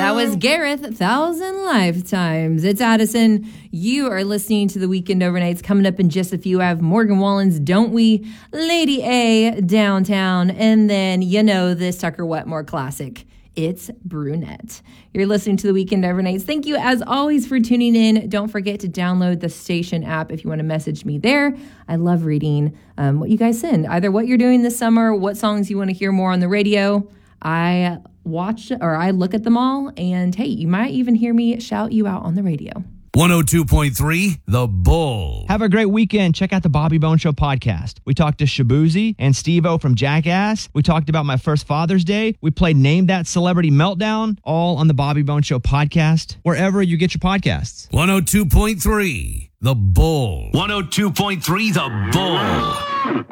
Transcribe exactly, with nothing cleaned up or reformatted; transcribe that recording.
That was Gareth, Thousand Lifetimes. It's Addison. You are listening to the Weekend Overnights. Coming up in just a few, I have Morgan Wallen's Don't We, Lady A, Downtown, and then, you know, this Tucker Wetmore classic. It's Brunette. You're listening to the Weekend Overnights. Thank you, as always, for tuning in. Don't forget to download the station app if you want to message me there. I love reading um, what you guys send, either what you're doing this summer, what songs you want to hear more on the radio. I watch or I look at them all, and hey, you might even hear me shout you out on the radio. one oh two point three The Bull. Have a great weekend. Check out the Bobby Bone Show podcast. We talked to Shabuzi and Steve-O from Jackass. We talked about my first Father's Day. We played Name That Celebrity Meltdown, all on the Bobby Bone Show podcast, wherever you get your podcasts. one oh two point three The Bull. one oh two point three The Bull.